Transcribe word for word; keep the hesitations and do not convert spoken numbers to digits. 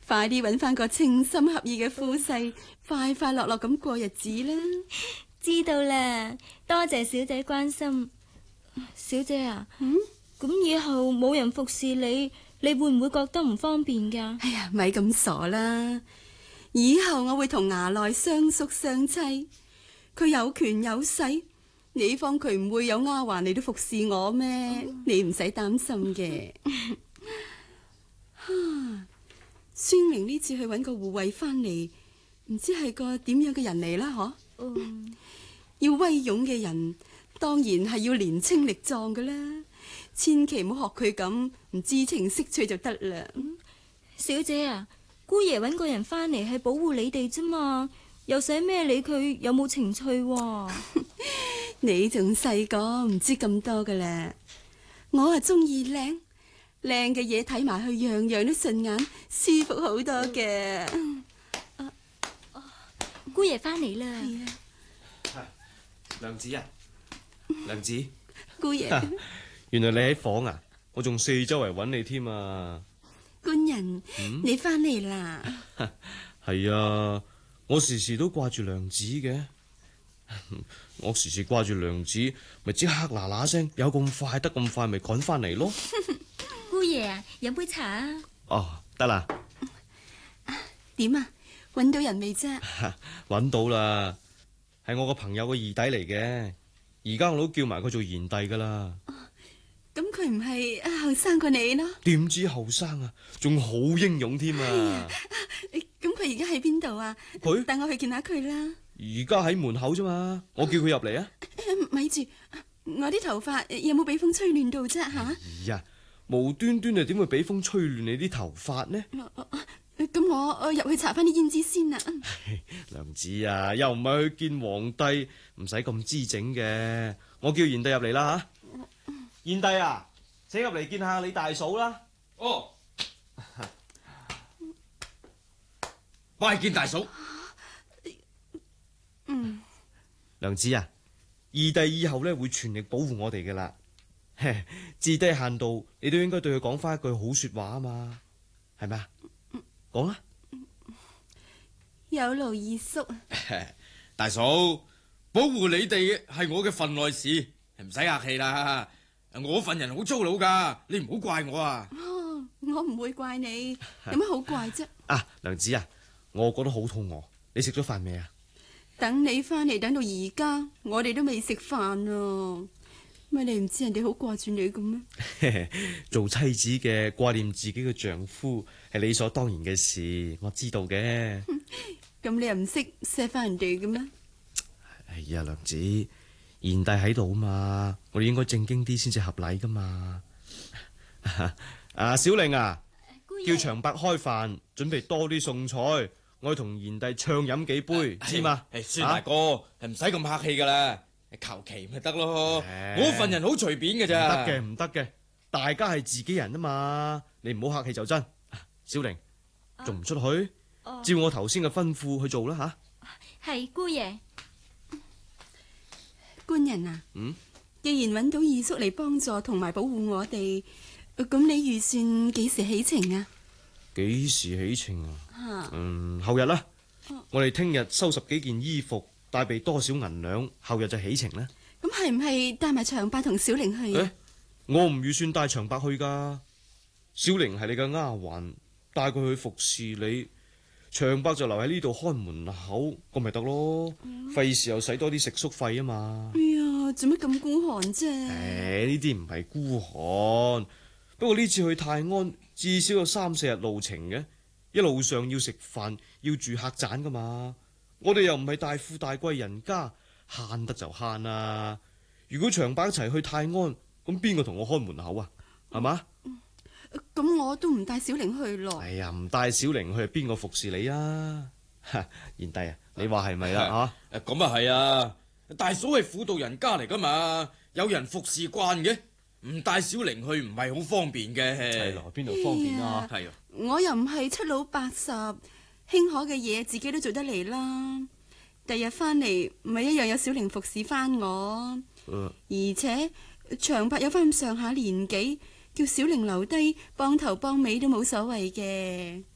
快啲搵翻個情深合意嘅夫婿，快快樂樂咁過日子啦。 知道啦，多謝小姐關心。小姐啊，嗯，咁以後冇人服侍你，你會唔會覺得唔方便噶？ 哎呀，咪咁傻啦！以後我會同衙內相宿相妻，佢有權有勢，你方佢唔會有丫鬟嚟到服侍我咩？嗯、你唔使擔心嘅。孫明呢次去搵個護衛翻嚟，唔知係個點樣嘅人嚟啦？嗬、嗯，要威勇嘅人，當然係要年青力壯㗎啦。千祈唔好學佢咁唔知情識趣就得啦。 嗯、小姐啊，姑爺搵個人翻嚟係保護你哋啫嘛，又使咩理佢有冇情趣、啊？ 你仲細個，唔知咁多㗎啦。我係中意靚。靚嘅嘢睇埋去，樣樣都順眼，舒服好多嘅。 啊啊、姑爺翻嚟啦！ 娘子啊，娘子， 姑爺， 原來你喺房啊！我仲四周圍揾你添啊！ 官人，嗯、你翻嚟啦？ 係啊，我時時都掛住娘子嘅。我時時掛住娘子，咪即刻嗱嗱聲，有咁快得咁快，咪趕翻嚟咯。 姑爺啊，飲杯茶啊！ 哦，得啦。 點啊？搵到人未啫？ 搵到啦，係我個朋友個二弟嚟嘅，而家我都叫埋佢做賢弟噶啦。 咁佢唔係後生過你咯？ 點知後生啊，仲好英勇添啊！ 咁佢而家喺邊度啊？佢帶我去見下佢啦。 而家喺門口啫嘛，我叫佢入嚟啊！ 咪住，我啲頭髮有冇俾風吹亂到啫？吓！ 哎呀！無端端啊，點會俾風吹亂你啲頭髮呢？ 咁我我入去查翻啲胭脂先啦。 娘子啊，又唔係去見皇帝，唔使咁姿整嘅。我叫賢弟入嚟啦吓。賢弟啊，請入嚟見下你大嫂啦。 哦，拜見大嫂。 嗯， 娘子啊，二弟以後咧會全力保護我哋噶啦。至低限度，你都應該對佢講翻一句好說話啊嘛，係咪啊？講啦， 有勞二叔。 大嫂，保護你哋係我嘅份內事，唔使客氣啦。我份人好粗魯噶，你唔好怪我啊。 哦，我唔會怪你，有乜好怪啫？ 啊，娘子啊，我覺得好肚餓，你食咗飯未啊？ 等你翻嚟，等到而家，我哋都未食飯啊。乜你唔知人哋好掛住你咁咩？ 做妻子嘅掛念自己嘅丈夫係理所當然嘅事，我知道嘅。 咁你又唔識錫翻人哋嘅咩？ 哎呀，娘子，賢弟喺度啊嘛，我哋應該正經啲先至合禮噶嘛。啊，小玲啊，爺叫長伯開飯，準備多啲餸菜，我要同賢弟暢飲幾杯，啊、知嘛？ 係孫大哥，係唔使咁客氣噶啦。求其咪得咯，我份人好隨便嘅咋。 唔得嘅，唔得嘅，大家係自己人啊嘛，你唔好客氣就真。小玲，仲唔出去？啊、照我頭先嘅吩咐去做啦吓。 係姑爺。 官人啊，嗯，既然揾到二叔嚟幫助同埋保護我哋，咁你預算幾時起程啊？ 幾時起程啊？啊嗯，後日啦。啊、我哋聽日收拾幾件衣服。帶備多少銀兩，後日就起程呢？ 咁係唔係帶埋長伯同小玲去？ 誒，我唔預算帶長伯去噶。小玲係你嘅丫鬟，帶佢去服侍你，長伯就留喺呢度看門口，咁咪得咯。費事、嗯、又使多啲食宿費啊嘛。 哎呀，做乜咁孤寒啫？誒， 呢啲唔係孤寒，不過呢次去泰安至少有三四日路程嘅，一路上要食飯，要住客棧噶嘛。我哋又唔係大富大貴人家，慳得就慳啦。如果長伯一齊去泰安，咁邊個同我開門口啊？係嘛？ 咁、嗯、我都唔帶小玲去咯。 哎呀，唔帶小玲去，邊個服侍你啊？賢弟啊，你話係咪啦？ 吓，咁啊係啊！大嫂係婦道人家嚟噶嘛，有人服侍慣嘅，唔帶小玲去唔係好方便嘅。 係咯，邊度方便啊？係啊， 我又唔係七老八十。輕可嘅嘢自己都做得嚟啦，第日翻嚟咪一樣有小玲服侍翻我，呃、而且長伯有翻咁上下年紀，叫小玲留低幫頭幫尾都冇所謂嘅。